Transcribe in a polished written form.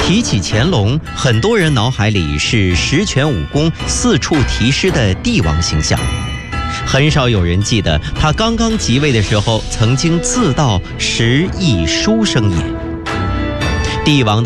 提起乾隆，很多人脑海里是十全武功、四处题诗的帝王形象，很少有人记得他刚刚即位的时候曾经自道“时亦书生也”。帝王的